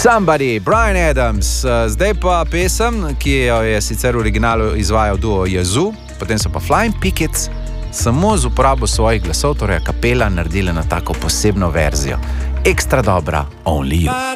Somebody, Bryan Adams, zdaj pa pesem, ki jo je sicer v originalu izvajal duo Yazoo, potem so pa Flying Pickets samo z uporabo svojih glasov, torej kapela, naredili na tako posebno verzijo. Ekstra dobra, Only You.